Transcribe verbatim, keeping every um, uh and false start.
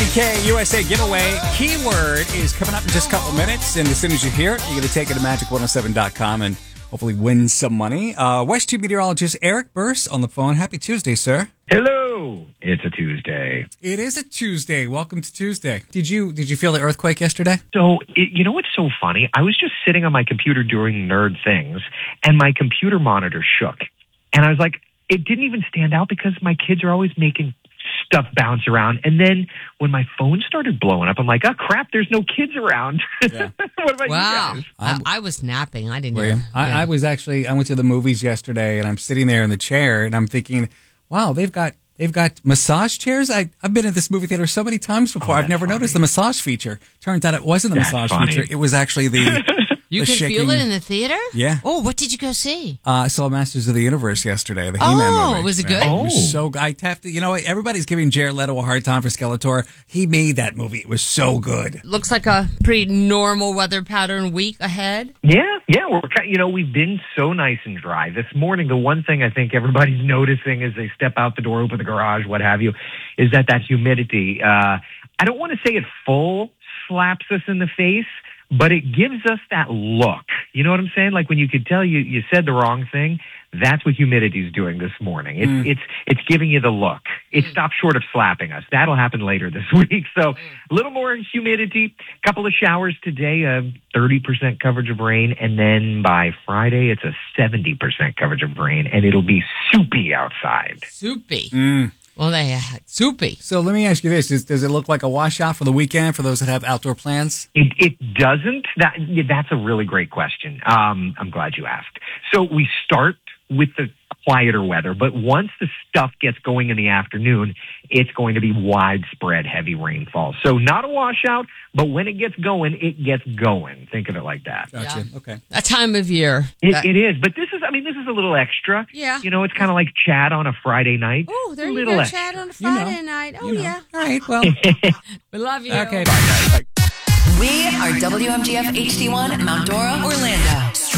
K U S A giveaway. Keyword is coming up in just a couple minutes, and as soon as you hear it, you're going to take it to magic one oh seven dot com and hopefully win some money. Uh, West two meteorologist Eric Burse on the phone. Happy Tuesday, sir. Hello. It's a Tuesday. It is a Tuesday. Welcome to Tuesday. Did you did you feel the earthquake yesterday? So, it, you know what's so funny? I was just sitting on my computer doing nerd things, and my computer monitor shook. And I was like, it didn't even stand out because my kids are always making stuff bounce around. And then when my phone started blowing up, I'm like, oh, crap, there's no kids around. Yeah. What about wow. you guys? I, I was napping. I didn't Were hear. you? I, yeah. I was actually, I went to the movies yesterday, and I'm sitting there in the chair, and I'm thinking, wow, they've got they've got massage chairs. I, I've been at this movie theater so many times before. Oh, I've never funny. noticed the massage feature. Turns out it wasn't the That's massage funny. feature. It was actually the... You the could shaking. feel it in the theater? Yeah. Oh, what did you go see? Uh, I saw Masters of the Universe yesterday, the He-Man Oh, movie. was it good? It Oh. was so good. I have to, you know, everybody's giving Jared Leto a hard time for Skeletor. He made that movie. It was so good. Looks like a pretty normal weather pattern week ahead. Yeah, yeah. We're ki- you know we've been so nice and dry this morning. The one thing I think everybody's noticing as they step out the door, open the garage, what have you, is that that humidity. Uh, I don't want to say it full slaps us in the face, but it gives us that look. You know what I'm saying? Like when you could tell you you said the wrong thing. That's what humidity is doing this morning. It's Mm. it's it's giving you the look. It stopped short of slapping us. That'll happen later this week. So a little more humidity. Couple of showers today. Uh, thirty percent coverage of rain, and then by Friday it's a seventy percent coverage of rain, and it'll be soupy outside. Soupy. Mm. Well, they had soupy. So let me ask you this. Is, does it look like a washout for the weekend for those that have outdoor plans? It, it doesn't. That yeah, that's a really great question. Um, I'm glad you asked. So we start with the quieter weather, but once the stuff gets going in the afternoon, it's going to be widespread heavy rainfall. So not a washout, but when it gets going, it gets going. Think of it like that. Gotcha. Yeah. Okay. That time of year. It, That- it is, but this is, I mean, this is a little extra. Yeah. You know, it's kind of like Chad on a Friday night. Oh, there a you little go, extra. Chad, on a You know. Friday night. Oh, You know. yeah. All right. Well, We love you. okay. Bye, guys. Bye. We are W M G F H D one, Mount Dora, Orlando.